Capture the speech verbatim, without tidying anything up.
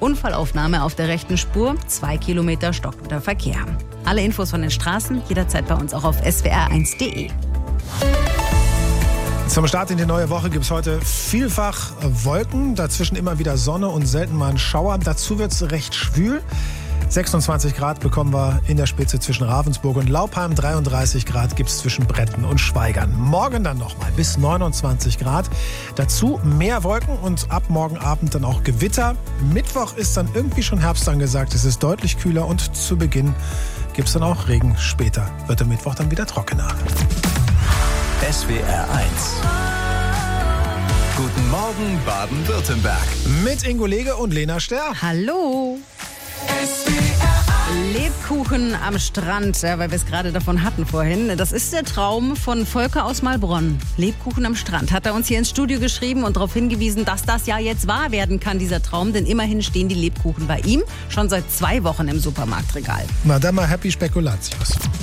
Unfallaufnahme auf der rechten Spur, zwei Kilometer stockender Verkehr. Alle Infos von den Straßen jederzeit bei uns auch auf s w r eins punkt d e. Zum Start in die neue Woche gibt es heute vielfach Wolken, dazwischen immer wieder Sonne und selten mal ein Schauer. Dazu wird es recht schwül. sechsundzwanzig Grad bekommen wir in der Spitze zwischen Ravensburg und Laupheim. dreiunddreißig Grad gibt es zwischen Bretten und Schwaigern. Morgen dann nochmal bis neunundzwanzig Grad. Dazu mehr Wolken und ab morgen Abend dann auch Gewitter. Mittwoch ist dann irgendwie schon Herbst angesagt. Es ist deutlich kühler und zu Beginn gibt es dann auch Regen. Später wird der Mittwoch dann wieder trockener. S W R eins. Guten Morgen Baden-Württemberg. Mit Ingo Lege und Lena Sterr. Hallo. Lebkuchen am Strand, ja, weil wir es gerade davon hatten vorhin. Das ist der Traum von Volker aus Mahlbronn. Lebkuchen am Strand. Hat er uns hier ins Studio geschrieben und darauf hingewiesen, dass das ja jetzt wahr werden kann, dieser Traum. Denn immerhin stehen die Lebkuchen bei ihm schon seit zwei Wochen im Supermarktregal. Na dann mal Happy Spekulatius.